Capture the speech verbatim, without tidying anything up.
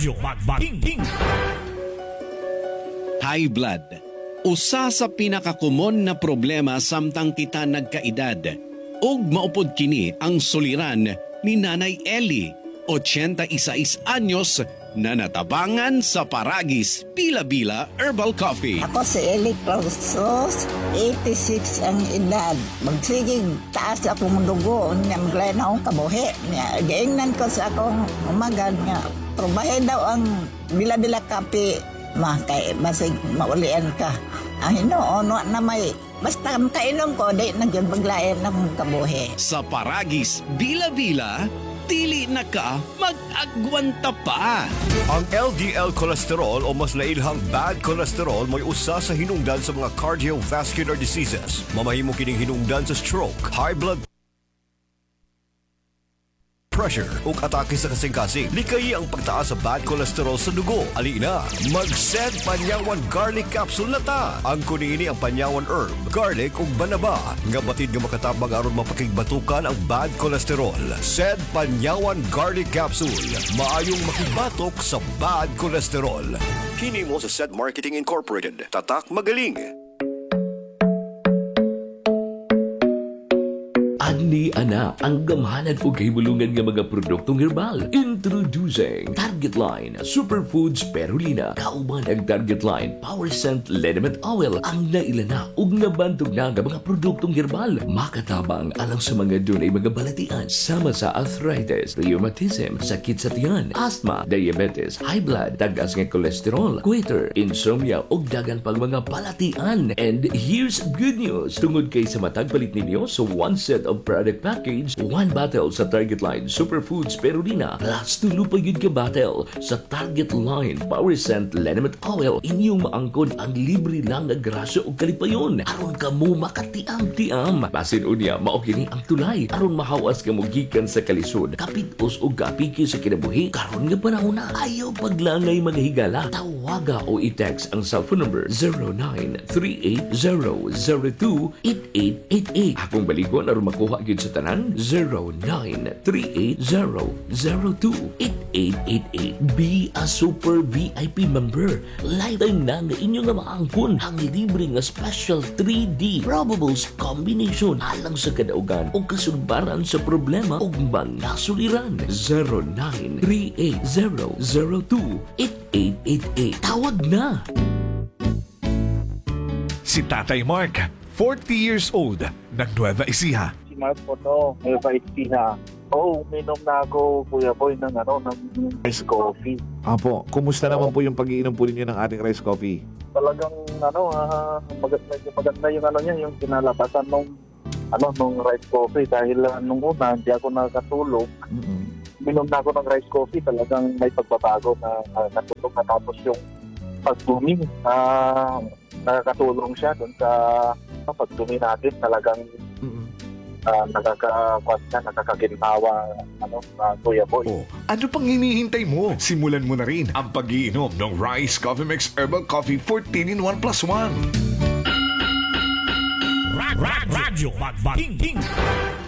Radyo Magbating. High blood. Usa sa pinakakumon na problema samtang kita nagkaedad. Ug maupod kini ang suliran ni Nanay Ellie, eighty-six anyos, na natabangan sa Paragis Bila-Bila Herbal Coffee. Ako si Ellie Clausos, eighty-six ang edad. Magsigig taas akong dugo, niya maglayan akong kabuhi. Niya, gaingnan ko sa akong umagan niya. Trubahe daw ang Bila-Bila Coffee, ma, kay masig maulian ka. Ang hinoono na may, basta kainom ko, di nagyang maglayan ng kabuhi. Sa Paragis Bila-Bila, dili na ka mag-agwanta pa. Ang L D L cholesterol o mas nailhang bad cholesterol mo'y usa sa hinungdan sa mga cardiovascular diseases. Mamahimo kining hinungdan sa stroke, high blood pressure ug atake sa kasing-kasing. Likay ang pagtaas sa bad cholesterol sa dugo. Ali na, mag-Sed Panyawan Garlic Capsule na ta. Ang kunini ang Panyawan Herb, Garlic ug Banaba nga batid nga makatabang aron mapakigbatukan ang bad cholesterol. Sed Panyawan Garlic Capsule, maayong makibatok sa bad cholesterol. Kini mo sa Sed Marketing Incorporated. Tatak Magaling. Ani ana ang gamhanan o kahibulungan nga mga produktong herbal. Introducing Target Line Superfoods Spirulina. Kauban ang Target Line Power Scent Liniment Oil. Ang nailana ug nabantog na nga mga produktong herbal. Makatabang alang sa mga dunay mga balatian sama sa arthritis, rheumatism, sakit sa tiyan, asthma, diabetes, high blood, tagas nga cholesterol, goiter, insomnia ug dagan pang mga balatian. And here's good news. Tungod kay sa matagpalit ninyo sa one set of product package, one bottle sa Target Line Superfoods Spirulina plus tulo pa yun ka bottle sa Target Line Power Scent Liniment Oil. Inyong maangkon ang libre lang na grasya o kalipayon aron ka mo makatiam-tiam. Basin unya mao kini ang tulay aron mahawas ka mo gikan sa kalisod, kapitos o kapiki sa kinabuhi. Karon nga panahon na ayaw paglangay maghigala. Tawaga o i-text ang cellphone number zero nine three eight zero zero two eight eight eight eight. Akong balikon aron makuha gyud sa tanan zero nine three eight zero zero two eight eight eight eight. Be a super V I P member. Lifetime na nga inyo nga maangkon ang libre nga special three D probables combination alang sa kadaugan o kasugbaran sa problema o mga suliran. zero nine three eight zero zero two eight eight eight eight. Tawag na! Si Tatay Mark, forty years old, ng Nueva Ecija. Si Mark po to, may bait siya. Oo, uminom na ako, Kuya Boy, ng, ano, ng ice coffee. Apo, kumusta naman po yung pag-iinom po ninyo ng ating rice coffee? Talagang, ano, uh, maganda, maganda yung, ano niya, yung kinalabasan nung, ano, nung rice coffee. Dahil uh, nung una, hindi ako nakatulog. Mm-hmm. Uminom na ako ng rice coffee, talagang may pagbabago na uh, natulog na tapos yung pagdumi. Uh, nakakatulong siya dun sa uh, pagdumi natin. Talagang mm-hmm. uh, nakaka-kwas na, nakakaginhawa, ano, uh, Kuya Boy. Oh, ano pang hinihintay mo? Simulan mo na rin ang pag-iinom ng Rice Coffee Mix Herbal Coffee fourteen in one plus one. Radyo Magbating.